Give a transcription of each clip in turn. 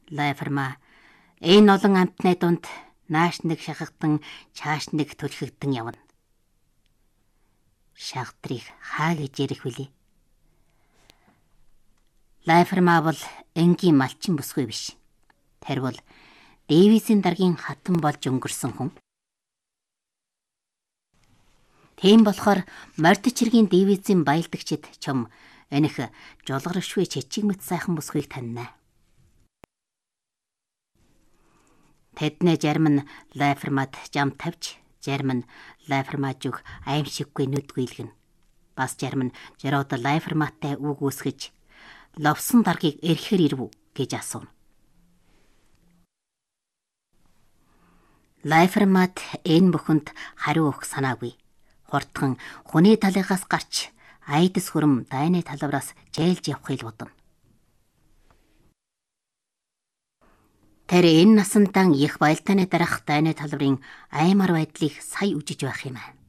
Лайферма энэ олон амтны дунд нааш нэг шахагдан чааш нэг түлхэгдэн явна. Шагдрыг хаа гэж ярих вүлээ? Лайферма бол энгийн малчин бүсгүй биш. Тэр бол Дэвисийн даргийн хатан болж өнгөрсөн хүн. Тийм болохоор морд чиргийн Дэвисийн баялдагчид чом энэх жолгоршгүй чичиг мэт сайхан бүсгүйг таньнаа. Тэдний зарим нь Лайфермад жам тавьж, зарим нь Лайфермад зүг аимшиггүй нүд гүйлгэн. Бас зарим нь Жерод Лайферматай үг үсгэж ловсон даргийг эрхээр ирвүү гэж асуув. Лайфермад энэ бүхэнд хариу өгөх санаагүй. Хурдхан хүний талыгаас гарч айдас хөрөм дайны талбараас жээлж явахыг бодно. Тэр энэ насандан их баялтааны дараах дайны талбарын аймар байдлыг сая үжиж байх юм аа.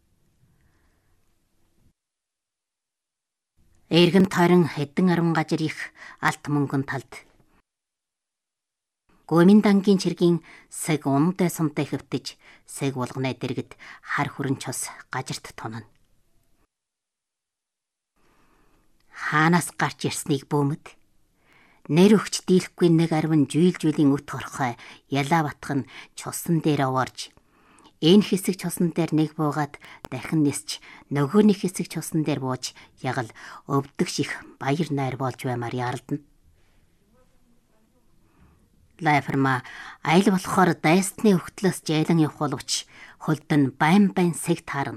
Эргэн тойрон хэдэн арван гажир их алт мөнгөн талд Гоминдангийн чиргийн сэг ундай сумтай хөвтөж сэг булганы дэргэд хар хүрэн чос гажирт тунана. Хаанаас гарч ирснийг бөөмөд нэр өгч дийлэхгүй нэг арван жуйлжуулийн үт хорхой ялаа батхан чусан дээр овоорж энэ хэсэг чусан дээр нэг буугаад дахин нисч нөгөө нэг хэсэг чусан дээр бууж ягал өвдөгш их баяр найр болж баймаар яралдана. Лайферма айл болохоор дайсны өвтлөөс жайлан явах боловч хөлдөн байн сэг таарна.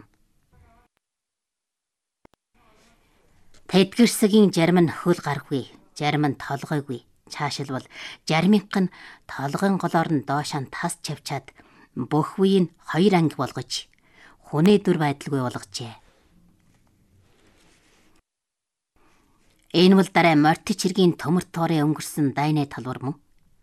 Тэдгэрсгийн зарим нь хөл гаргүй, зарим нь толгойгүй. Чаашилбал заримынх нь толгойн голоор нь доошоо тас чавчаад бүх үеийг хоёр анги болгож хүний дүр байдалгүй болгожээ. Энэ бол дараа морд чиргийн төмөр туурын өнгөрсөн дайны талбар мөн.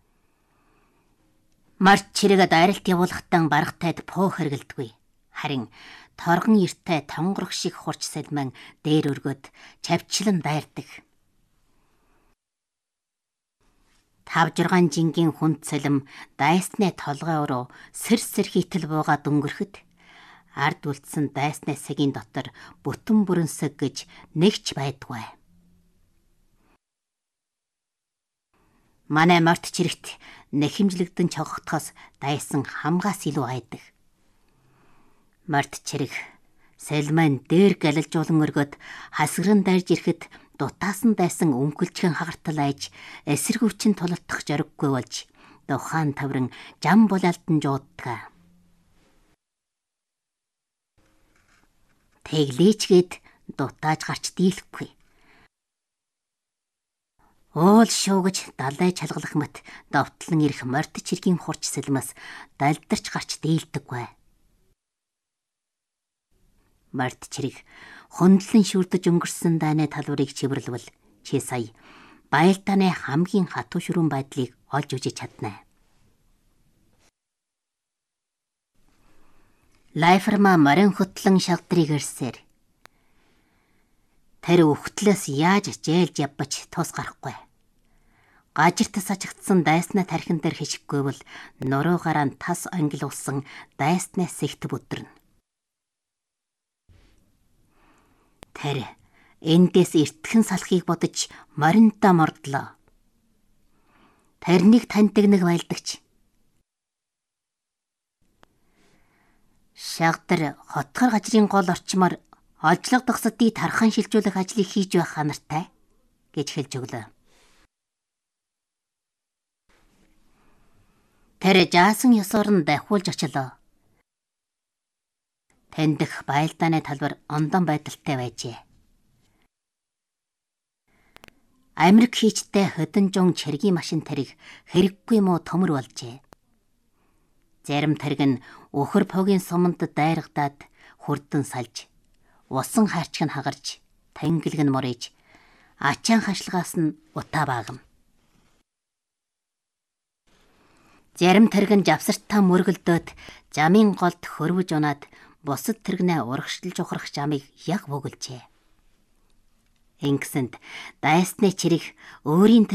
Морд чирэг дайралт явуулахтан баргатайд пуу хэргэлдэггүй. Харин торгон эртэй тонгорох шиг хурч салман дээр өргөд чавчлан дайрдаг. 5-6 жингийн хүнд цалим дайсны толгой руу сэр хийтэл буугаад өнгөрөхөд ард үлдсэн дайсны сэгийн дотор бүтэн бүрэн сэг гэж нэгч байдгүй. Манай морд чирэгт нэхэмжлэгдэн чогтохоос дайсан хамгаас илүү айдаг. Морд чирэг салман дээр галилжуулан өргөд хасгран дайрж ирэхэд дутаасан дайсан өмгөлчгэн хагартал айж эсэргүүчин тулалдах зориггүй болж тухайн тавран жам булаалтан жууддаг. Тэглээчгээд дутааж гарч дийлэхгүй. Уул шуугаж далай чалгалах мэт довтлон ирэх морд чиргийн хурч сэлмэс далдарч гарч дийлдэггүй. Морд чирэг хөндлөн шүрдэж өнгөрсөн дайны талбарыг чивэрлвэл чи сая баялтааны хамгийн хатуу шүрэн байдлыг олж үзэж чадна. Лайферма морин хөтлөн шагдрыг ирсээр тэр өвхтлөөс яаж жээлж явбач тус гарахгүй. Гажирт сажигдсан дайснаа тархин дээр хишиггүй бол нуруугаараа тас ангилуулсан дайснаа сэгт бүдэрнэ. Тэр эндээс эртхэн салахыг бодож моринтаа мордлоо. Тэрнийг таньдаг нэг байлдагч. Шагдар хотгор гажрын гол орчмоор олжлог дагсдыг тархан шилжүүлэх ажлыг хийж байх ханартай гэж хэлж өглөө. Тэр жаасан ёсоор нь дахиулж очлоо. Тэндх баялдааны талбар ондон байдалтай байжээ. Америк хийчтэй хөдөн жон чиргийн машин тариг хэрэггүй муу төмөр болжээ. Зарим тариг нь өхөр погийн суманд дайрагдаад хурдан салж, усан хайрчг нь хагарч, тангэлг нь морийж, ачаан хашлагаас нь утаа баагам. Зарим тариг нь завсартаа мөргөлдөөд замын голд хөрвөж унаад бусад тэргнээ урагшлж ухрах замыг яг бөглжээ. Ингэсэнд дайсны чирэг өөрийн